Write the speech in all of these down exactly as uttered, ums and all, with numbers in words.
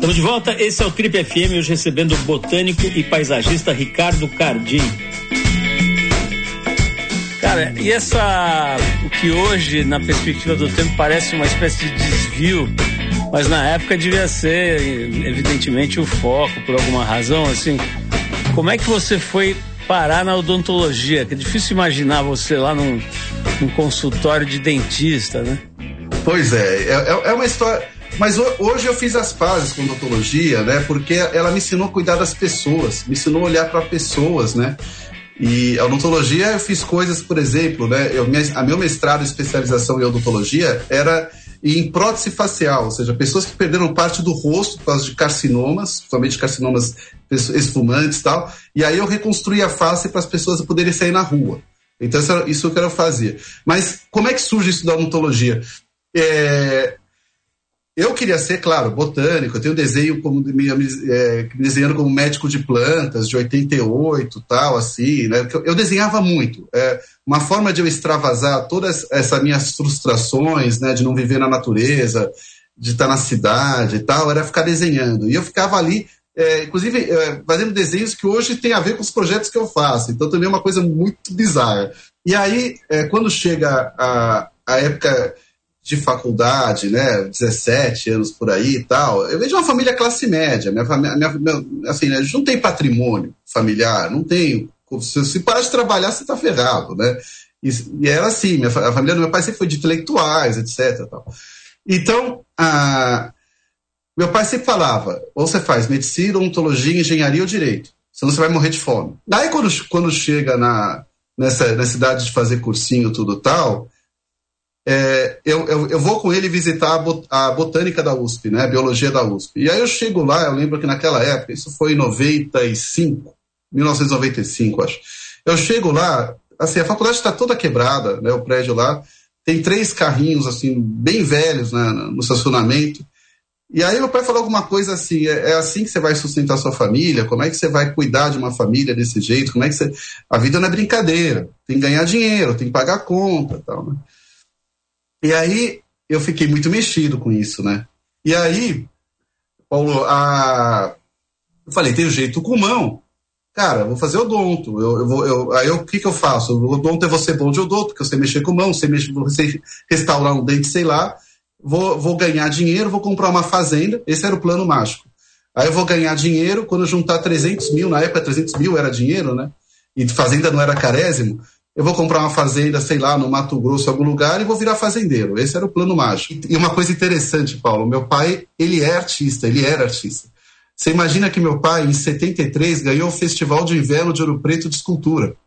Estamos de volta, esse é o Trip F M, hoje recebendo o botânico e paisagista Ricardo Cardim. Cara, e essa, o que hoje, na perspectiva do tempo, parece uma espécie de desvio, mas na época devia ser, evidentemente, o foco, por alguma razão, assim. Como é que você foi parar na odontologia? Que é difícil imaginar você lá num, num consultório de dentista, né? Pois é, é, é uma história... Mas hoje eu fiz as pazes com odontologia, né? Porque ela me ensinou a cuidar das pessoas, me ensinou a olhar para pessoas, né? E a odontologia eu fiz coisas, por exemplo, né? Eu, a meu mestrado e especialização em odontologia era em prótese facial, ou seja, pessoas que perderam parte do rosto por causa de carcinomas, somente carcinomas esfumantes e tal. E aí eu reconstruí a face para as pessoas poderem sair na rua. Então isso, isso que eu fazia. Mas como é que surge isso da odontologia? É... Eu queria ser, claro, botânico. Eu tenho desenho como me, é, desenhando como médico de plantas de oitenta e oito, tal, assim, né? Eu, eu desenhava muito. É, uma forma de eu extravasar todas essas minhas frustrações, né, de não viver na natureza, de estar na cidade e tal, era ficar desenhando. E eu ficava ali, é, inclusive, é, fazendo desenhos que hoje tem a ver com os projetos que eu faço. Então também é uma coisa muito bizarra. E aí, é, quando chega a, a época de faculdade, né, dezessete anos por aí e tal, eu venho de uma família classe média, minha família, minha, assim, a gente não tem patrimônio familiar, não tem, se, se parar de trabalhar, você tá ferrado, né, e, e era assim, minha, a família do meu pai sempre foi de intelectuais, etc, tal. Então, a, meu pai sempre falava, ou você faz medicina, odontologia, engenharia ou direito, senão você vai morrer de fome. Daí, quando, quando chega na, nessa, nessa idade de fazer cursinho, tudo tal, É, eu, eu, eu vou com ele visitar a, bot, a botânica da U S P, né, a biologia da U S P. E aí eu chego lá, eu lembro que naquela época, isso foi em noventa e cinco, mil novecentos e noventa e cinco, acho. Eu chego lá, assim, a faculdade está toda quebrada, né, o prédio lá, tem três carrinhos, assim, bem velhos, né, no estacionamento. E aí meu pai falou alguma coisa assim, é, é assim que você vai sustentar sua família? Como é que você vai cuidar de uma família desse jeito? Como é que você... A vida não é brincadeira, tem que ganhar dinheiro, tem que pagar a conta e tal, né? E aí eu fiquei muito mexido com isso, né? E aí, Paulo, a... eu falei, tem o jeito com mão. Cara, vou fazer odonto. Eu, eu vou, eu... Aí o que, que eu faço? O odonto é você bom de odonto, porque eu sei mexer com mão, sei, mexer, sei restaurar um dente, sei lá. Vou, vou ganhar dinheiro, vou comprar uma fazenda. Esse era o plano mágico. Aí eu vou ganhar dinheiro, quando eu juntar trezentos mil, na época trezentos mil era dinheiro, né? E fazenda não era carésimo. Eu vou comprar uma fazenda, sei lá, no Mato Grosso, em algum lugar, e vou virar fazendeiro. Esse era o plano mágico. E uma coisa interessante, Paulo, meu pai, ele é artista, ele era artista. Você imagina que meu pai, em setenta e três, ganhou o Festival de Inverno de Ouro Preto de Escultura.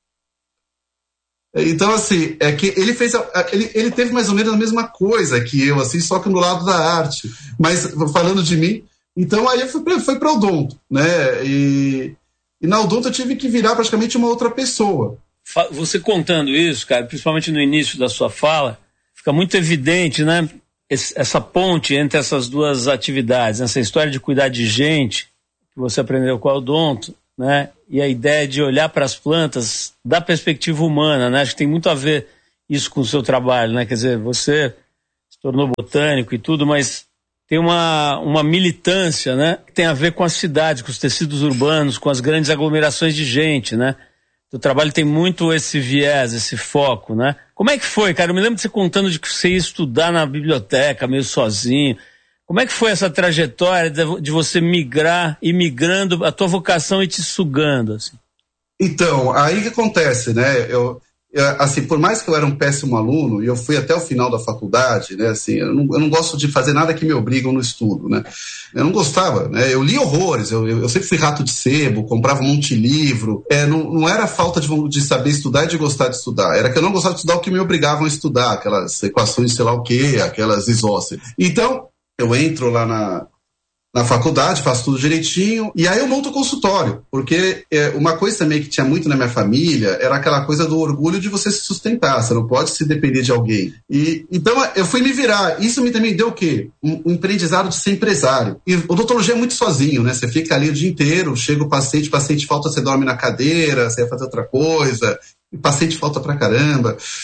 Então, assim, é que ele fez, ele, ele teve mais ou menos a mesma coisa que eu, assim, só que no lado da arte. Mas, falando de mim, então aí eu fui pra, fui pra odonto, né? E, e na odonto eu tive que virar praticamente uma outra pessoa. Você contando isso, cara, principalmente no início da sua fala, fica muito evidente, né, essa ponte entre essas duas atividades, essa história de cuidar de gente, que você aprendeu com a odonto, né, e a ideia de olhar para as plantas da perspectiva humana, né, acho que tem muito a ver isso com o seu trabalho, né, quer dizer, você se tornou botânico e tudo, mas tem uma, uma militância, né, que tem a ver com as cidades, com os tecidos urbanos, com as grandes aglomerações de gente, né. O trabalho tem muito esse viés, esse foco, né? Como é que foi, cara? Eu me lembro de você contando de que você ia estudar na biblioteca, meio sozinho. Como é que foi essa trajetória de, de você migrar e migrando, a tua vocação e te sugando, assim? Então, aí que acontece, né? Eu, eu, assim, por mais que eu era um péssimo aluno, e eu fui até o final da faculdade, né? Assim, eu não, eu não gosto de fazer nada que me obrigam no estudo, né? Eu não gostava, né? Eu li horrores, eu, eu sempre fui rato de sebo, comprava um monte de livro. É, não, não era falta de, de saber estudar e de gostar de estudar, era que eu não gostava de estudar o que me obrigavam a estudar, aquelas equações sei lá o quê, aquelas isósceles. Então, eu entro lá na... na faculdade, faço tudo direitinho, e aí eu monto o consultório, porque é, uma coisa também que tinha muito na minha família era aquela coisa do orgulho de você se sustentar, você não pode se depender de alguém. E, então eu fui me virar, isso me também deu o quê? Um, um aprendizado de ser empresário. E odontologia é muito sozinho, né? Você fica ali o dia inteiro, chega o paciente, o paciente falta, você dorme na cadeira, você vai fazer outra coisa, e o paciente falta pra caramba.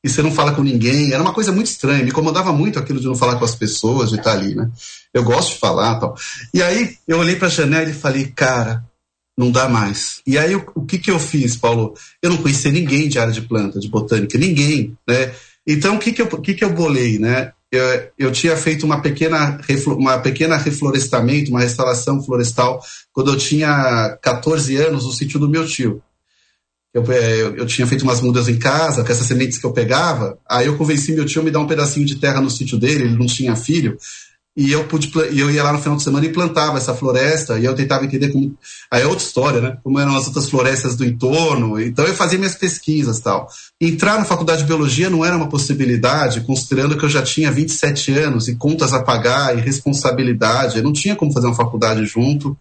e você não fala com ninguém. Era uma coisa muito estranha, me incomodava muito aquilo de não falar com as pessoas, de estar ali, né? Eu gosto de falar e tal. E aí eu olhei para a janela e falei, cara, não dá mais. E aí o, o que que eu fiz, Paulo? Eu não conhecia ninguém de área de planta, de botânica, ninguém, né? Então o que que eu, o que que eu bolei, né? Eu, eu tinha feito uma pequena, uma pequena reflorestamento, uma restauração florestal, quando eu tinha catorze anos, no sítio do meu tio. Eu, eu, eu tinha feito umas mudas em casa, com essas sementes que eu pegava, aí eu convenci meu tio a me dar um pedacinho de terra no sítio dele, ele não tinha filho, e eu, pude, e eu ia lá no final de semana e plantava essa floresta, e eu tentava entender como... Aí é outra história, né? Como eram as outras florestas do entorno, então eu fazia minhas pesquisas e tal. Entrar na faculdade de biologia não era uma possibilidade, considerando que eu já tinha vinte e sete anos, e contas a pagar, e responsabilidade, eu não tinha como fazer uma faculdade junto.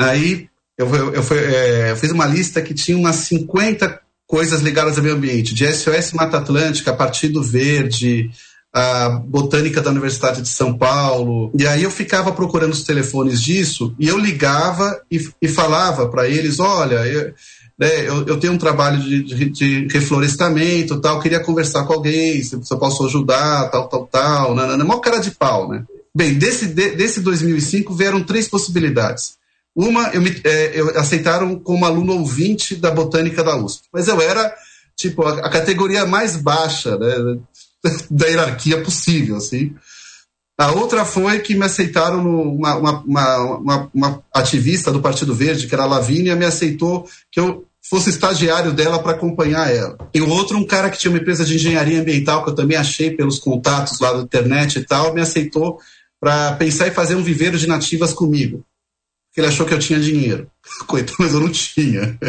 Aí eu, eu, eu, fui, é, eu fiz uma lista que tinha umas cinquenta coisas ligadas ao meio ambiente, de S O S Mata Atlântica, Partido Verde, a Botânica da Universidade de São Paulo, e aí eu ficava procurando os telefones disso, e eu ligava e, e falava para eles, olha, eu, né, eu, eu tenho um trabalho de, de, de reflorestamento, tal, queria conversar com alguém, se, se eu posso ajudar, tal, tal, tal, nanana, mó cara de pau, né? Bem, desse, de, desse dois mil e cinco vieram três possibilidades. Uma, eu me, é, eu aceitaram como aluno ouvinte da Botânica da U S P, mas eu era, tipo, a, a categoria mais baixa, né, da hierarquia possível, assim. A outra foi que me aceitaram, no, uma, uma, uma, uma ativista do Partido Verde, que era a Lavínia, me aceitou que eu fosse estagiário dela para acompanhar ela. E o outro, um cara que tinha uma empresa de engenharia ambiental, que eu também achei pelos contatos lá da internet e tal, me aceitou para pensar em fazer um viveiro de nativas comigo. Porque ele achou que eu tinha dinheiro. Coitado, mas eu não tinha.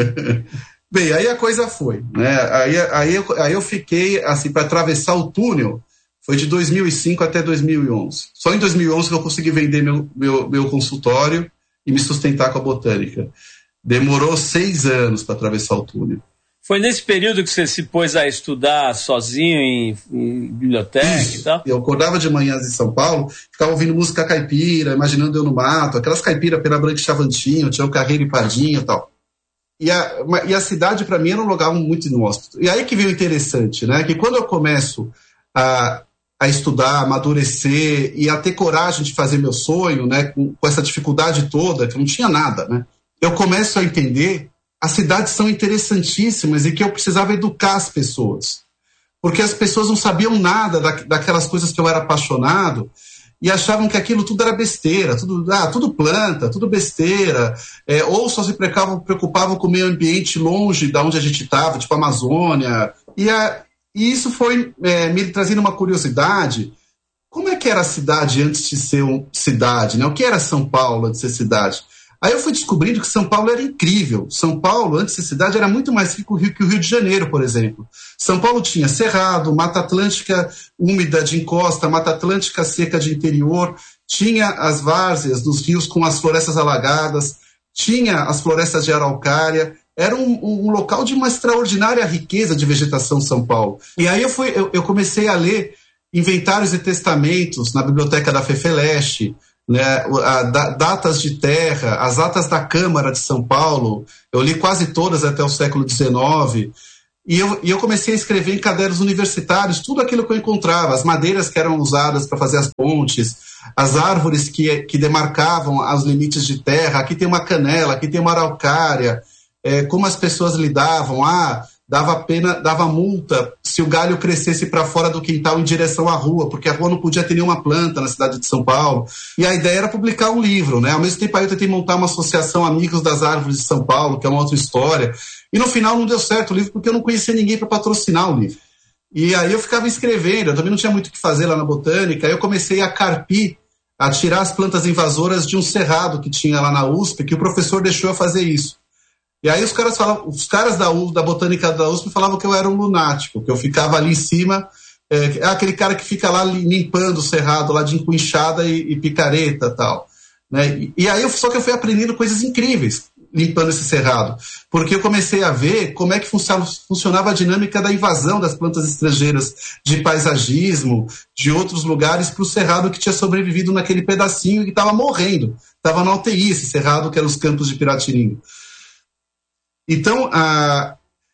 Bem, aí a coisa foi, né? Aí, aí, eu, aí eu fiquei, assim, para atravessar o túnel, foi de dois mil e cinco até dois mil e onze. Só em dois mil e onze que eu consegui vender meu, meu, meu consultório e me sustentar com a botânica. Demorou seis anos para atravessar o túnel. Foi nesse período que você se pôs a estudar sozinho em, em biblioteca Isso. e tal? Eu acordava de manhãs em São Paulo, ficava ouvindo música caipira, imaginando eu no mato, aquelas caipiras pela Branca e Chavantinho, tinha o Carreiro e Pardinho e tal. E a, e a cidade, para mim, era um lugar muito inóspito. E aí que veio o interessante, né? Que quando eu começo a, a estudar, a amadurecer e a ter coragem de fazer meu sonho, né? Com, com essa dificuldade toda, que não tinha nada, né? Eu começo a entender as cidades são interessantíssimas e que eu precisava educar as pessoas. Porque as pessoas não sabiam nada da, daquelas coisas que eu era apaixonado e achavam que aquilo tudo era besteira, tudo, ah, tudo planta, tudo besteira, é, ou só se preocupavam, preocupavam com o meio ambiente longe da onde a gente estava, tipo a Amazônia. E, a, e isso foi é, me trazendo uma curiosidade. Como é que era a cidade antes de ser uma cidade, né? O que era São Paulo antes de ser cidade? Aí eu fui descobrindo que São Paulo era incrível. São Paulo, antes de ser cidade, era muito mais rico que o Rio de Janeiro, por exemplo. São Paulo tinha cerrado, Mata Atlântica úmida de encosta, Mata Atlântica seca de interior, tinha as várzeas dos rios com as florestas alagadas, tinha as florestas de araucária. Era um, um local de uma extraordinária riqueza de vegetação São Paulo. E aí eu, fui, eu, eu comecei a ler inventários e testamentos na biblioteca da FEFELESH, né, a, da, datas de terra, as atas da Câmara de São Paulo, eu li quase todas até o século dezenove, e eu, e eu comecei a escrever em cadernos universitários tudo aquilo que eu encontrava, as madeiras que eram usadas para fazer as pontes, as árvores que, que demarcavam os limites de terra, aqui tem uma canela, aqui tem uma araucária, é, como as pessoas lidavam, ah, dava pena, dava multa se o galho crescesse para fora do quintal em direção à rua, porque a rua não podia ter nenhuma planta na cidade de São Paulo. E a ideia era publicar um livro, né? Ao mesmo tempo aí eu tentei montar uma associação Amigos das Árvores de São Paulo, que é uma outra história. E no final não deu certo o livro, porque eu não conhecia ninguém para patrocinar o livro. E aí eu ficava escrevendo, eu também não tinha muito o que fazer lá na botânica, aí eu comecei a carpir, a tirar as plantas invasoras de um cerrado que tinha lá na U S P, que o professor deixou eu fazer isso. E aí os caras falavam, os caras da, U, da botânica da U S P falavam que eu era um lunático, que eu ficava ali em cima, é, é aquele cara que fica lá limpando o cerrado, lá de enquinchada e, e picareta e tal. Né? E, e aí eu, só que eu fui aprendendo coisas incríveis limpando esse cerrado, porque eu comecei a ver como é que funcionava, funcionava a dinâmica da invasão das plantas estrangeiras de paisagismo, de outros lugares para o cerrado que tinha sobrevivido naquele pedacinho e que estava morrendo. Estava na U T I esse cerrado, que era os campos de Piratininga. Então, a,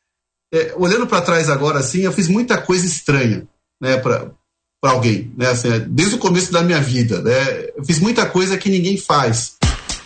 é, olhando para trás agora, assim, eu fiz muita coisa estranha, né, para para alguém, né, assim, desde o começo da minha vida, né, eu fiz muita coisa que ninguém faz.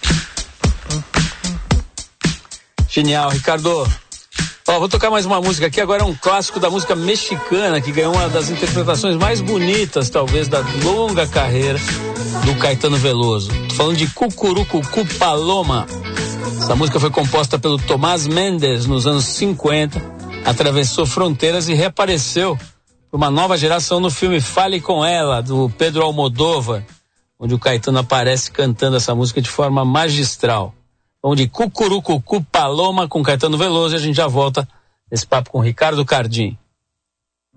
Genial, Ricardo. Ó, vou tocar mais uma música aqui, agora é um clássico da música mexicana, que ganhou uma das interpretações mais bonitas, talvez, da longa carreira do Caetano Veloso. Tô falando de Cucurucucu Paloma. Essa música foi composta pelo Tomás Mendes nos anos cinquenta, atravessou fronteiras e reapareceu para uma nova geração no filme Fale Com Ela, do Pedro Almodóvar, onde o Caetano aparece cantando essa música de forma magistral. Vamos de Cucurucucu Paloma com Caetano Veloso e a gente já volta nesse papo com Ricardo Cardim.